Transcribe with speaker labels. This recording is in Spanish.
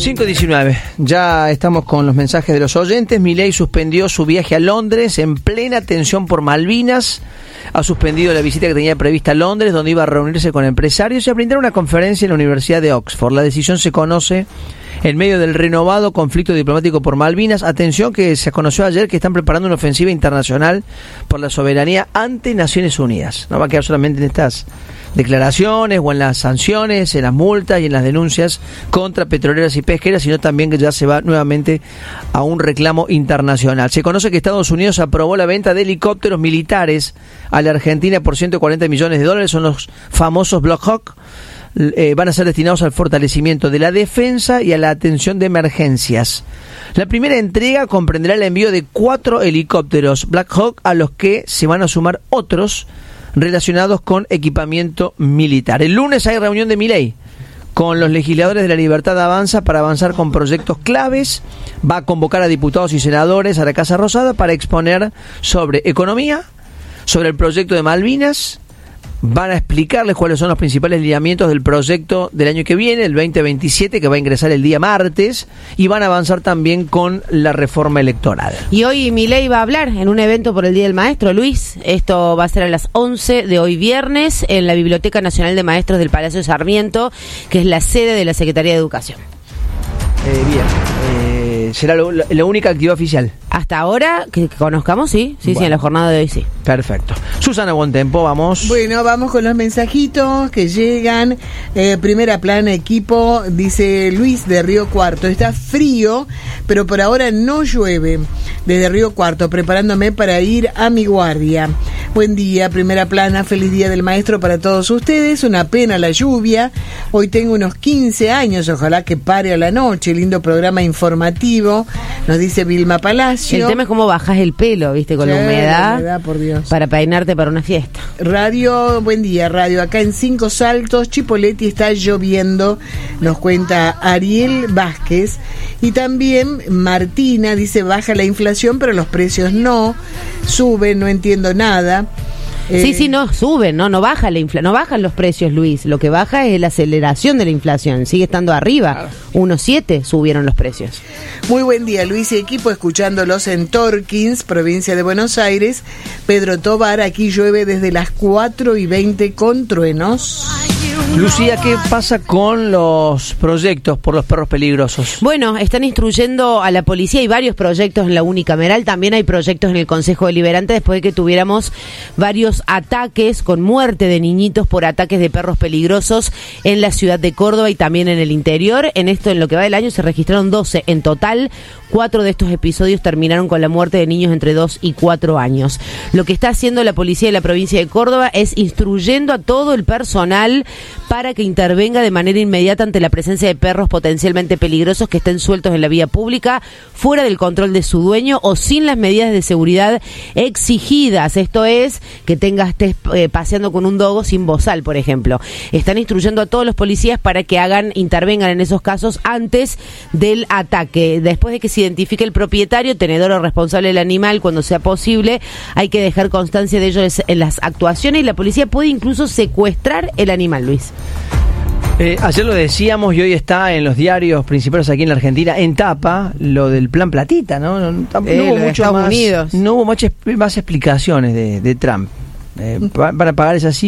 Speaker 1: 5:19. Ya estamos con los mensajes de los oyentes. Milei suspendió su viaje a Londres en plena tensión por Malvinas. Ha suspendido la visita que tenía prevista a Londres, donde iba a reunirse con empresarios y a brindar una conferencia en la Universidad de Oxford. La decisión se conoce en medio del renovado conflicto diplomático por Malvinas. Atención, que se conoció ayer que están preparando una ofensiva internacional por la soberanía ante Naciones Unidas. No va a quedar solamente en estas declaraciones o en las sanciones, en las multas y en las denuncias contra petroleras y pesqueras, sino también que ya se va nuevamente a un reclamo internacional. Se conoce que Estados Unidos aprobó la venta de helicópteros militares a la Argentina por $140 millones. Son los famosos Black Hawk. Van a ser destinados al fortalecimiento de la defensa y a la atención de emergencias. La primera entrega comprenderá el envío de 4 helicópteros Black Hawk, a los que se van a sumar otros relacionados con equipamiento militar. El lunes hay reunión de Milei con los legisladores de La Libertad Avanza para avanzar con proyectos claves. Va a convocar a diputados y senadores a la Casa Rosada para exponer sobre economía, sobre el proyecto de Malvinas. Van a explicarles cuáles son los principales lineamientos del proyecto del año que viene, el 2027, que va a ingresar el día martes, y van a avanzar también con la reforma electoral.
Speaker 2: Y hoy Milei va a hablar en un evento por el Día del Maestro, Luis. Esto va a ser a las 11 de hoy viernes en la Biblioteca Nacional de Maestros del Palacio Sarmiento, que es la sede de la Secretaría de Educación.
Speaker 1: Será la única actividad oficial.
Speaker 2: Hasta ahora, que conozcamos, sí, bueno. Sí, en la jornada de hoy sí.
Speaker 1: Perfecto. Susana Bontempo, vamos.
Speaker 3: Bueno, vamos con los mensajitos que llegan. Primera plana, equipo, dice Luis de Río Cuarto. Está frío, pero por ahora no llueve. Desde Río Cuarto, preparándome para ir a mi guardia. Buen día, primera plana, feliz día del maestro para todos ustedes. Una pena la lluvia. Hoy tengo unos 15 años, ojalá que pare a la noche. Lindo programa informativo, nos dice Vilma Palacio.
Speaker 2: El tema es cómo bajas el pelo, viste, con la humedad,
Speaker 3: por Dios.
Speaker 2: Para peinarte para una fiesta.
Speaker 3: Radio, buen día, radio. Acá en Cinco Saltos, Chipoleti, está lloviendo, nos cuenta Ariel Vázquez. Y también Martina dice, baja la inflación, pero los precios no suben, no entiendo nada.
Speaker 2: Sí, no, suben, no baja la inflación, no bajan los precios, Luis. Lo que baja es la aceleración de la inflación, sigue estando arriba. 1,7 subieron los precios.
Speaker 3: Muy buen día, Luis y equipo, escuchándolos en Torkins, provincia de Buenos Aires. Pedro Tobar, aquí llueve desde las 4:20 con truenos.
Speaker 1: Lucía, ¿qué pasa con los proyectos por los perros peligrosos?
Speaker 2: Bueno, están instruyendo a la policía. Hay varios proyectos en la unicameral, también hay proyectos en el Consejo Deliberante, después de que tuviéramos varios ataques con muerte de niñitos por ataques de perros peligrosos en la ciudad de Córdoba y también en el interior. En lo que va del año se registraron 12 en total. 4 de estos episodios terminaron con la muerte de niños entre 2 y 4 años. Lo que está haciendo la policía de la provincia de Córdoba es instruyendo a todo el personal para que intervenga de manera inmediata ante la presencia de perros potencialmente peligrosos que estén sueltos en la vía pública, fuera del control de su dueño o sin las medidas de seguridad exigidas. Esto es, que estés paseando con un dogo sin bozal, por ejemplo. Están instruyendo a todos los policías para que intervengan en esos casos antes del ataque. Después de que se identifique el propietario, tenedor o responsable del animal, cuando sea posible, hay que dejar constancia de ello en las actuaciones, y la policía puede incluso secuestrar el animal, Luis.
Speaker 1: Ayer lo decíamos y hoy está en los diarios principales aquí en la Argentina, en tapa, lo del plan Platita, ¿no? No hubo mucho más, no hubo más explicaciones de Trump. Van a pagar esas